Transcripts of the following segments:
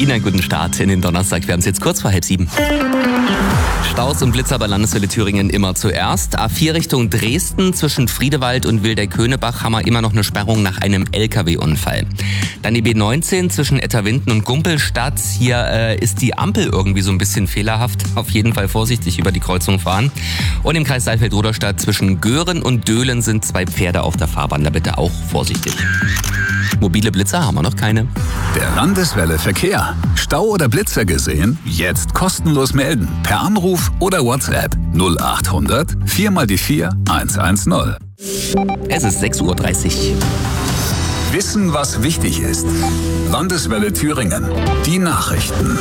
Ihnen einen guten Start in den Donnerstag. Wir haben es jetzt kurz vor 6:30. Staus und Blitzer bei Landeswelle Thüringen immer zuerst. A4 Richtung Dresden zwischen Friedewald und Wildeck-Köhnebach haben wir immer noch eine Sperrung nach einem LKW-Unfall. Dann die B19 zwischen Etterwinden und Gumpelstadt. Hier ist die Ampel irgendwie so ein bisschen fehlerhaft. Auf jeden Fall vorsichtig über die Kreuzung fahren. Und im Kreis Saalfeld-Ruderstadt zwischen Göhren und Döhlen sind 2 Pferde auf der Fahrbahn. Da bitte auch vorsichtig. Mobile Blitzer haben wir noch keine. Der Landeswelle Verkehr. Stau oder Blitzer gesehen? Jetzt kostenlos melden. Per Anruf oder WhatsApp 0800 4x4 110. Es ist 6:30 Uhr. Wissen, was wichtig ist. Landeswelle Thüringen. Die Nachrichten.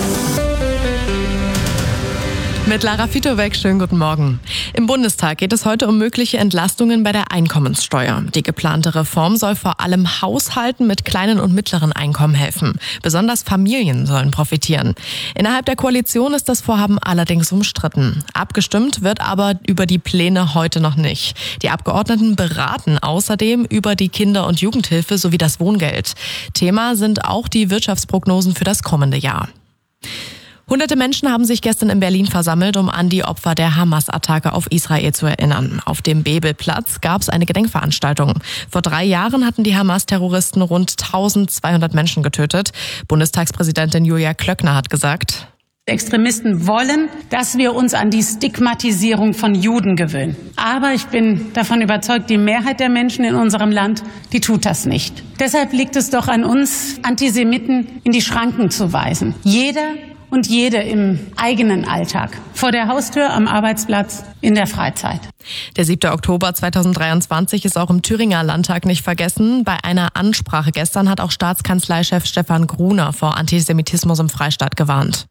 Mit Lara Fitowek, schönen guten Morgen. Im Bundestag geht es heute um mögliche Entlastungen bei der Einkommenssteuer. Die geplante Reform soll vor allem Haushalten mit kleinen und mittleren Einkommen helfen. Besonders Familien sollen profitieren. Innerhalb der Koalition ist das Vorhaben allerdings umstritten. Abgestimmt wird aber über die Pläne heute noch nicht. Die Abgeordneten beraten außerdem über die Kinder- und Jugendhilfe sowie das Wohngeld. Thema sind auch die Wirtschaftsprognosen für das kommende Jahr. Hunderte Menschen haben sich gestern in Berlin versammelt, um an die Opfer der Hamas-Attacke auf Israel zu erinnern. Auf dem Bebelplatz gab es eine Gedenkveranstaltung. Vor 3 Jahren hatten die Hamas-Terroristen rund 1200 Menschen getötet. Bundestagspräsidentin Julia Klöckner hat gesagt: Extremisten wollen, dass wir uns an die Stigmatisierung von Juden gewöhnen. Aber ich bin davon überzeugt, die Mehrheit der Menschen in unserem Land, die tut das nicht. Deshalb liegt es doch an uns, Antisemiten in die Schranken zu weisen. Jeder und jede im eigenen Alltag. Vor der Haustür, am Arbeitsplatz, in der Freizeit. Der 7. Oktober 2023 ist auch im Thüringer Landtag nicht vergessen. Bei einer Ansprache gestern hat auch Staatskanzleichef Stefan Gruner vor Antisemitismus im Freistaat gewarnt.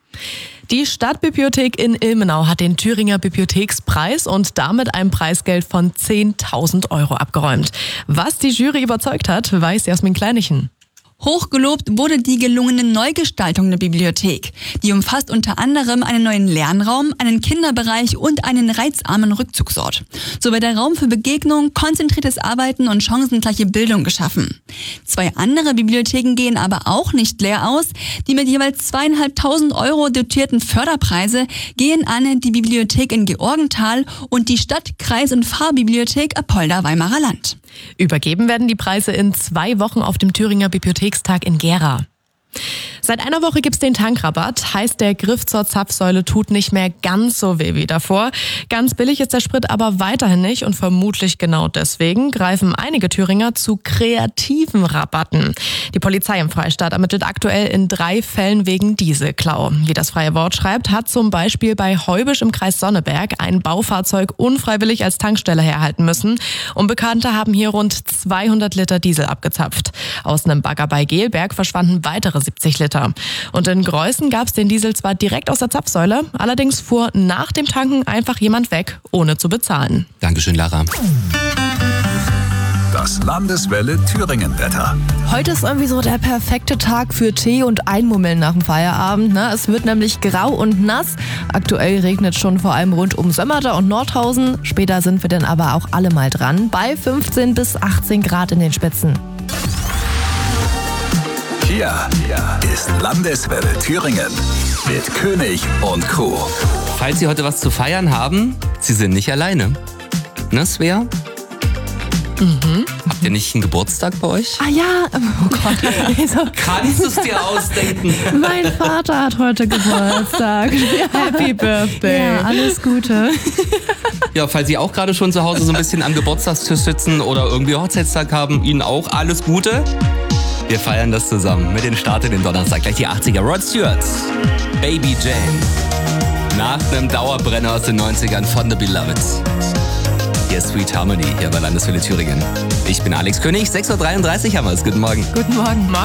Die Stadtbibliothek in Ilmenau hat den Thüringer Bibliothekspreis und damit ein Preisgeld von 10.000 Euro abgeräumt. Was die Jury überzeugt hat, weiß Jasmin Kleinichen. Hochgelobt wurde die gelungene Neugestaltung der Bibliothek. Die umfasst unter anderem einen neuen Lernraum, einen Kinderbereich und einen reizarmen Rückzugsort. So wird der Raum für Begegnung, konzentriertes Arbeiten und chancengleiche Bildung geschaffen. 2 andere Bibliotheken gehen aber auch nicht leer aus. Die mit jeweils 2.500 Euro dotierten Förderpreise gehen an die Bibliothek in Georgenthal und die Stadt-, Kreis- und Pfarrbibliothek Apolda-Weimarer Land. Übergeben werden die Preise in 2 Wochen auf dem Thüringer Bibliothekstag in Gera. Seit einer Woche gibt's den Tankrabatt, heißt der Griff zur Zapfsäule tut nicht mehr ganz so weh wie davor. Ganz billig ist der Sprit aber weiterhin nicht und vermutlich genau deswegen greifen einige Thüringer zu kreativen Rabatten. Die Polizei im Freistaat ermittelt aktuell in 3 Fällen wegen Dieselklau. Wie das Freie Wort schreibt, hat zum Beispiel bei Heubisch im Kreis Sonneberg ein Baufahrzeug unfreiwillig als Tankstelle herhalten müssen. Unbekannte haben hier rund 200 Liter Diesel abgezapft. Aus einem Bagger bei Gelberg verschwanden weitere 70 Liter. Und in Greußen gab es den Diesel zwar direkt aus der Zapfsäule, allerdings fuhr nach dem Tanken einfach jemand weg, ohne zu bezahlen. Dankeschön, Lara. Das Landeswelle Thüringen-Wetter. Heute ist irgendwie so der perfekte Tag für Tee und Einmummeln nach dem Feierabend. Ne? Es wird nämlich grau und nass. Aktuell regnet schon vor allem rund um Sömmerda und Nordhausen. Später sind wir dann aber auch alle mal dran. Bei 15 bis 18 Grad in den Spitzen. Hier ist Landeswelle Thüringen mit König und Co. Falls Sie heute was zu feiern haben, Sie sind nicht alleine. Ne, Svea? Habt ihr nicht einen Geburtstag bei euch? Ah ja, oh Gott. Kannst du es dir ausdenken? Mein Vater hat heute Geburtstag. Happy Birthday. Ja, alles Gute. Ja, falls Sie auch gerade schon zu Hause so ein bisschen am Geburtstagstisch sitzen oder irgendwie Hochzeitstag haben, Ihnen auch alles Gute. Wir feiern das zusammen mit den Start in den Donnerstag. Gleich die 80er. Rod Stewart, Baby Jane. Nach einem Dauerbrenner aus den 90ern von The Beloved. Hier ist Sweet Harmony, hier bei Landeswelle Thüringen. Ich bin Alex König, 6:33 Uhr haben wir es. Guten Morgen. Guten Morgen.